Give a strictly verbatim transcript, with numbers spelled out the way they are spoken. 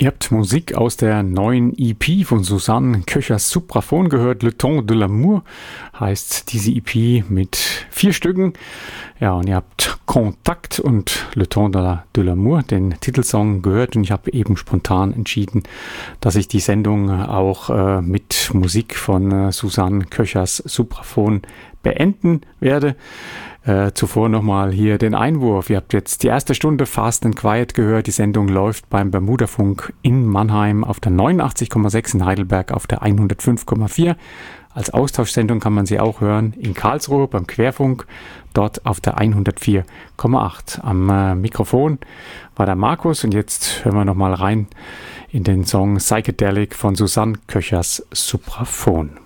Ihr habt Musik aus der neuen E P von Susanne Köchers Supraphon gehört. Le Temps de l'amour heißt diese E P mit vier Stücken. Ja, und ihr habt Kontakt und Le Temps de l'amour, den Titelsong, gehört. Und ich habe eben spontan entschieden, dass ich die Sendung auch äh, mit Musik von äh, Susanne Köchers Supraphon beenden werde. Äh, zuvor nochmal hier den Einwurf. Ihr habt jetzt die erste Stunde Fast and Quiet gehört. Die Sendung läuft beim Bermudafunk in Mannheim auf der neunundachtzig Komma sechs, in Heidelberg auf der hundertfünf Komma vier. Als Austauschsendung kann man sie auch hören in Karlsruhe beim Querfunk, dort auf der hundertvier Komma acht. Am äh, Mikrofon war der Markus und jetzt hören wir nochmal rein in den Song Psychedelic von Susanne Köchers Supraphon.